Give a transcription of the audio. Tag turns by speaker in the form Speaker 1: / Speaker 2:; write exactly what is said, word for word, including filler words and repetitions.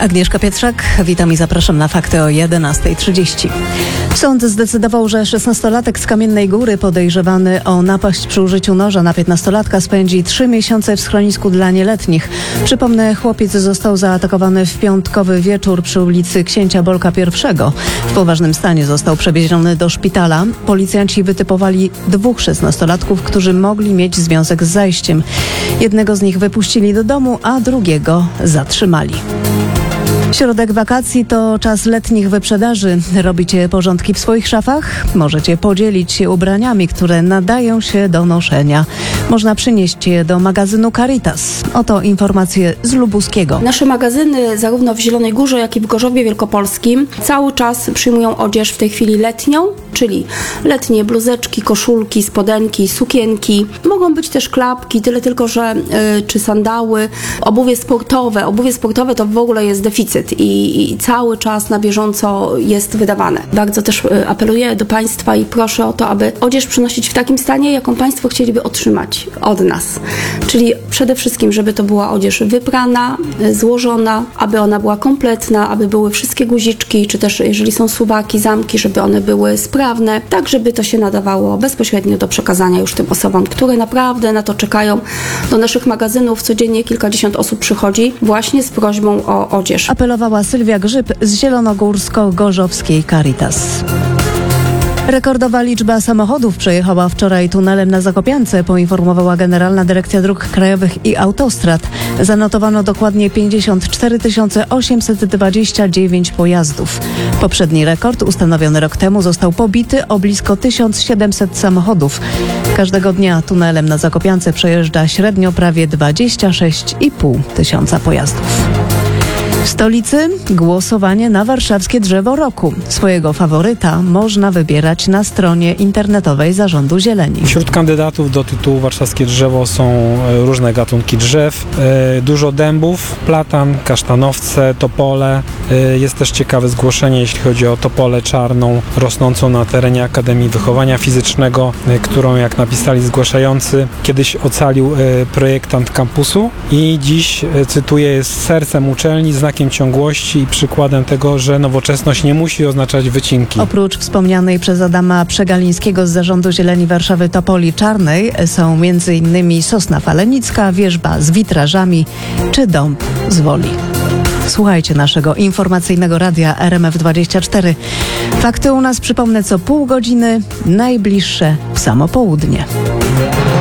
Speaker 1: Agnieszka Pietrzak, witam i zapraszam na fakty o jedenasta trzydzieści. Sąd zdecydował, że szesnastolatek z Kamiennej Góry podejrzewany o napaść przy użyciu noża na piętnastolatka spędzi trzy miesiące w schronisku dla nieletnich. Przypomnę, chłopiec został zaatakowany w piątkowy wieczór przy ulicy Księcia Bolka I. W poważnym stanie został przewieziony do szpitala. Policjanci wytypowali dwóch szesnastolatków, którzy mogli mieć związek z zajściem. Jednego z nich wypuścili do domu, a drugiego zatrzymali. Środek wakacji to czas letnich wyprzedaży. Robicie porządki w swoich szafach? Możecie podzielić się ubraniami, które nadają się do noszenia. Można przynieść je do magazynu Caritas. Oto informacje z Lubuskiego.
Speaker 2: Nasze magazyny zarówno w Zielonej Górze, jak i w Gorzowie Wielkopolskim cały czas przyjmują odzież w tej chwili letnią, czyli letnie bluzeczki, koszulki, spodenki, sukienki. Mogą być też klapki, tyle tylko, że y, czy sandały, obuwie sportowe. Obuwie sportowe to w ogóle jest deficyt. I, i cały czas na bieżąco jest wydawane. Bardzo też apeluję do Państwa i proszę o to, aby odzież przynosić w takim stanie, jaką Państwo chcieliby otrzymać od nas. Czyli przede wszystkim, żeby to była odzież wyprana, złożona, aby ona była kompletna, aby były wszystkie guziczki, czy też jeżeli są suwaki, zamki, żeby one były sprawne, tak żeby to się nadawało bezpośrednio do przekazania już tym osobom, które naprawdę na to czekają. Do naszych magazynów codziennie kilkadziesiąt osób przychodzi właśnie z prośbą o odzież.
Speaker 1: Apelowała Sylwia Grzyb z zielonogórsko-gorzowskiej Caritas. Rekordowa liczba samochodów przejechała wczoraj tunelem na Zakopiance, poinformowała Generalna Dyrekcja Dróg Krajowych i Autostrad. Zanotowano dokładnie pięćdziesiąt cztery tysiące osiemset dwadzieścia dziewięć pojazdów. Poprzedni rekord ustanowiony rok temu został pobity o blisko tysiąc siedemset samochodów. Każdego dnia tunelem na Zakopiance przejeżdża średnio prawie dwadzieścia sześć i pół tysiąca pojazdów. W stolicy głosowanie na warszawskie drzewo roku. Swojego faworyta można wybierać na stronie internetowej Zarządu Zieleni.
Speaker 3: Wśród kandydatów do tytułu warszawskie drzewo są różne gatunki drzew, dużo dębów, platan, kasztanowce, topole. Jest też ciekawe zgłoszenie, jeśli chodzi o topolę czarną rosnącą na terenie Akademii Wychowania Fizycznego, którą, jak napisali zgłaszający, kiedyś ocalił projektant kampusu i dziś, cytuję, jest sercem uczelni, znakiem ciągłości i przykładem tego, że nowoczesność nie musi oznaczać wycinki.
Speaker 1: Oprócz wspomnianej przez Adama Przegalińskiego z Zarządu Zieleni Warszawy topoli czarnej są między innymi sosna falenicka, wierzba z witrażami czy dąb z Woli. Słuchajcie naszego informacyjnego radia R M F dwadzieścia cztery. Fakty u nas, przypomnę, co pół godziny, najbliższe w samo południe.